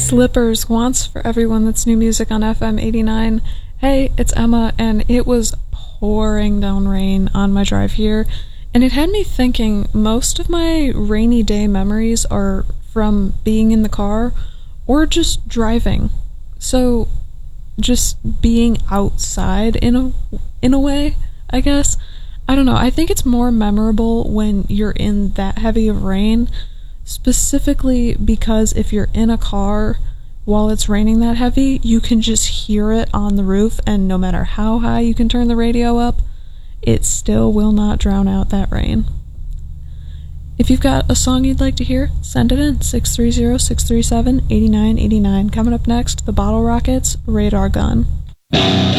Slippers wants for everyone that's new music on FM 89. Hey, it's Emma, and it was pouring down rain on my drive here, and it had me thinking most of my rainy day memories are from being in the car or just driving. So just being outside in a way, I guess. I don't know. I think it's more memorable when you're in that heavy of rain, specifically because if you're in a car while it's raining that heavy, you can just hear it on the roof, and no matter how high you can turn the radio up, it still will not drown out that rain. If you've got a song you'd like to hear, send it in, 630-637-8989. Coming up next, the Bottle Rockets, Radar Gun.